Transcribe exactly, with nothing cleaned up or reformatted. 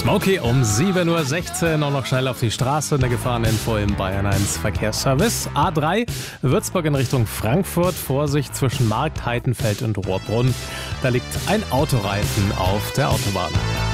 Smokey um sieben Uhr sechzehn und noch schnell auf die Straße. Eine Gefahreninfo im Bayern eins Verkehrsservice. A drei, Würzburg in Richtung Frankfurt. Vorsicht zwischen Markt, Heitenfeld und Rohrbrunn. Da liegt ein Autoreifen auf der Autobahn.